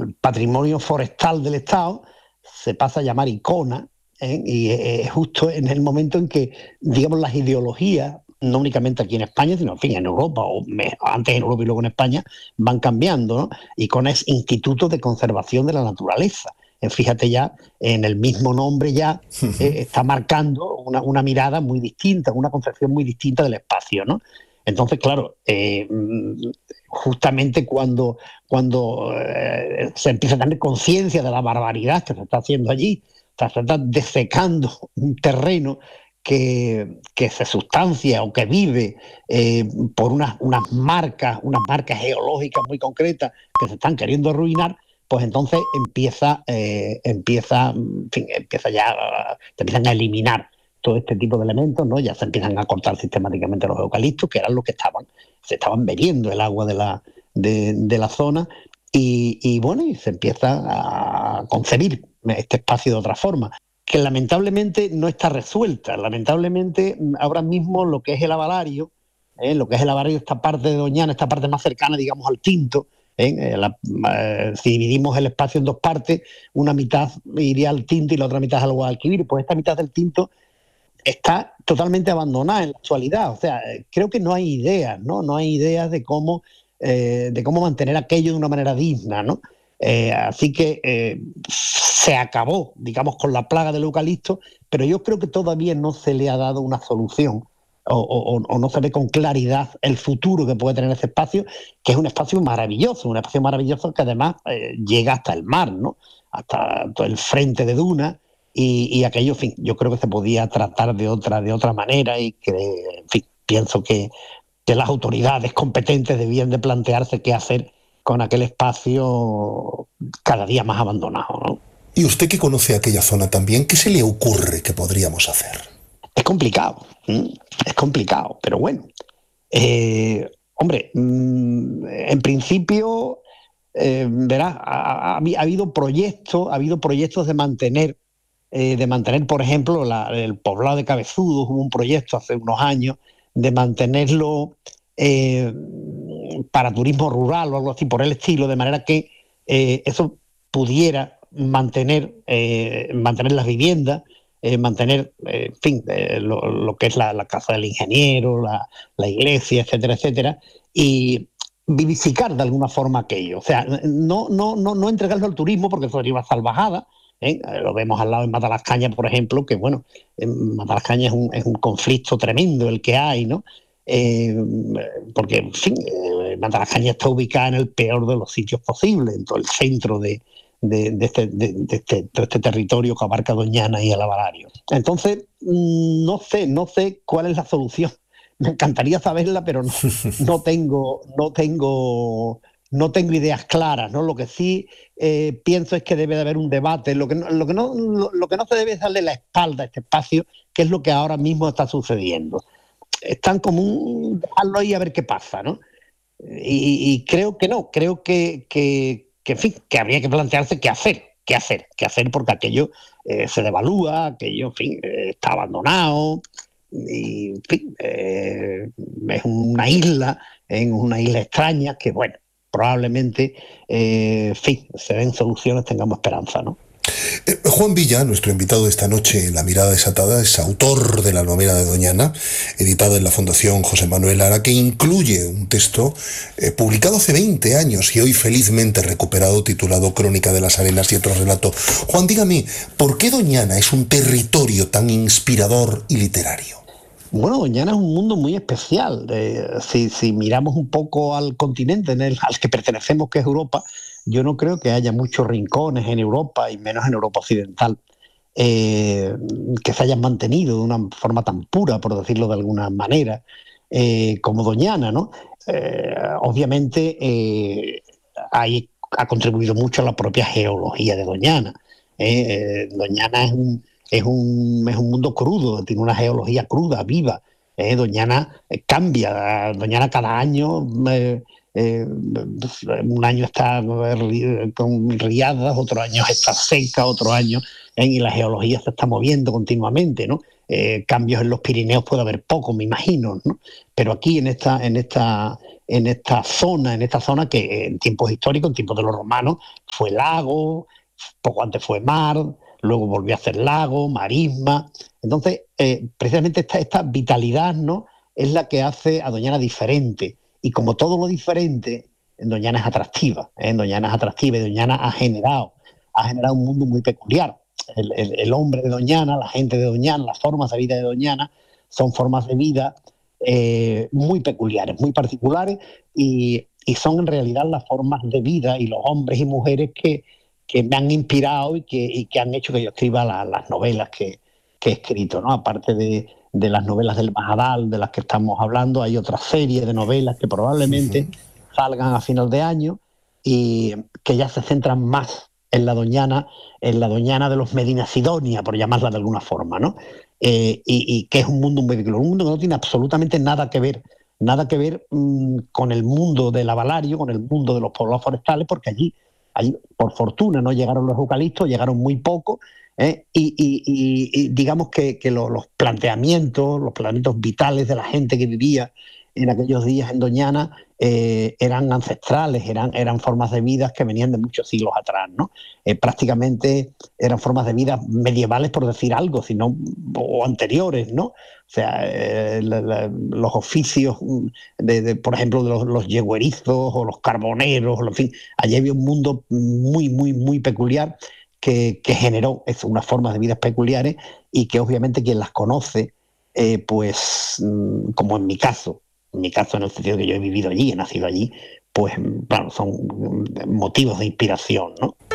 el patrimonio forestal del Estado se pasa a llamar ICONA, y justo en el momento en que, digamos, las ideologías, no únicamente aquí en España, sino, en fin, en Europa, antes en Europa y luego en España, van cambiando, ¿no? ICONA es Instituto de Conservación de la Naturaleza. Fíjate ya, en el mismo nombre ya está marcando una mirada muy distinta, una concepción muy distinta del espacio, ¿no? Entonces, claro, justamente cuando se empieza a tener conciencia de la barbaridad que se está haciendo allí, se está desecando un terreno que se sustancia o que vive por unas marcas geológicas muy concretas que se están queriendo arruinar, pues entonces empieza ya, se empiezan a eliminar todo este tipo de elementos, ¿no? Ya se empiezan a cortar sistemáticamente los eucaliptos, que eran los que se estaban bebiendo el agua de la zona, y bueno, y se empieza a concebir este espacio de otra forma, que lamentablemente no está resuelta. Lamentablemente, ahora mismo lo que es el Avalario, esta parte de Doñana, esta parte más cercana, digamos, al Tinto, si dividimos el espacio en dos partes, una mitad iría al Tinto y la otra mitad al Guadalquivir, pues esta mitad del Tinto está totalmente abandonada en la actualidad. O sea, creo que no hay ideas, ¿no? No hay ideas de cómo mantener aquello de una manera digna, ¿no? Así que se acabó, digamos, con la plaga del eucalipto, pero yo creo que todavía no se le ha dado una solución o no se ve con claridad el futuro que puede tener ese espacio, que es un espacio maravilloso que además llega hasta el mar, ¿no? Hasta todo el frente de dunas. Y aquello, en fin, yo creo que se podía tratar de otra manera, y que, en fin, pienso que las autoridades competentes debían de plantearse qué hacer con aquel espacio cada día más abandonado, ¿no? Y usted que conoce aquella zona también, ¿qué se le ocurre que podríamos hacer? Es complicado, pero bueno. Hombre, en principio, verás, ha habido proyectos de mantener, por ejemplo, el poblado de Cabezudos. Hubo un proyecto hace unos años de mantenerlo para turismo rural o algo así por el estilo, de manera que eso pudiera mantener las viviendas, mantener, en fin, lo que es la casa del ingeniero, la iglesia, etcétera, etcétera, y vivificar de alguna forma aquello. O sea, no entregarlo al turismo, porque eso sería una salvajada. Lo vemos al lado en Matalascaña, por ejemplo, que bueno, en Matalascaña es un conflicto tremendo el que hay, ¿no? Porque, en fin, Matalascaña está ubicada en el peor de los sitios posibles, en todo el centro de este territorio que abarca Doñana y el Avalario. Entonces, no sé cuál es la solución. Me encantaría saberla, pero no tengo ideas claras, ¿no? Lo que sí pienso es que debe de haber un debate. Lo que no se debe es darle la espalda a este espacio, que es lo que ahora mismo está sucediendo. Están como dejarlo ahí a ver qué pasa, ¿no? Y creo que no, creo que en fin, que habría que plantearse qué hacer, porque aquello se devalúa, aquello, en fin, está abandonado, y, en fin, es una isla extraña que, bueno, probablemente, en fin, se den soluciones, tengamos esperanza, ¿no? Juan Villa, nuestro invitado de esta noche en La Mirada Desatada, es autor de la novela de Doñana, editada en la Fundación José Manuel Lara, que incluye un texto publicado hace 20 años y hoy felizmente recuperado, titulado Crónica de las Arenas y otro relato. Juan, dígame, ¿por qué Doñana es un territorio tan inspirador y literario? Bueno, Doñana es un mundo muy especial. Si miramos un poco al continente al que pertenecemos, que es Europa, yo no creo que haya muchos rincones en Europa, y menos en Europa occidental, que se hayan mantenido de una forma tan pura, por decirlo de alguna manera, como Doñana, ¿no? Obviamente ha contribuido mucho a la propia geología de Doñana. Doñana es un mundo crudo, tiene una geología cruda, viva. Doñana cambia, Doñana cada año, un año está con riadas, otro año está seca, otro año, y la geología se está moviendo continuamente, ¿no? Cambios en los Pirineos puede haber poco, me imagino, ¿no? Pero aquí en esta en esta zona que en tiempos históricos, en tiempos de los romanos, fue lago, poco antes fue mar, luego volvió a ser lago, marisma. Entonces, precisamente esta vitalidad, ¿no?, es la que hace a Doñana diferente. Y como todo lo diferente, Doñana es atractiva, ¿eh? Doñana es atractiva y Doñana ha generado un mundo muy peculiar. El hombre de Doñana, la gente de Doñana, las formas de vida de Doñana son formas de vida muy peculiares, muy particulares y son en realidad las formas de vida y los hombres y mujeres que me han inspirado y que han hecho que yo escriba las novelas que he escrito, ¿no? Aparte de las novelas del Majadal, de las que estamos hablando, hay otra serie de novelas que probablemente salgan a final de año y que ya se centran más en la Doñana de los Medina Sidonia, por llamarla de alguna forma, ¿no? Y que es un mundo muy peculiar, un mundo que no tiene absolutamente nada que ver con el mundo del Avalario, con el mundo de los poblados forestales, porque allí por fortuna no llegaron los eucaliptos, llegaron muy poco, y digamos que los planteamientos vitales de la gente que vivía en aquellos días en Doñana eran ancestrales, eran formas de vida que venían de muchos siglos atrás, ¿no? Prácticamente eran formas de vida medievales, por decir algo, o anteriores, ¿no? O sea, los oficios, por ejemplo, de los yegüerizos o los carboneros, en fin, allí había un mundo muy, muy, muy peculiar que generó unas formas de vida peculiares y que obviamente quien las conoce, pues como en mi caso en el sentido que yo he vivido allí, he nacido allí, pues claro, son motivos de inspiración, ¿no?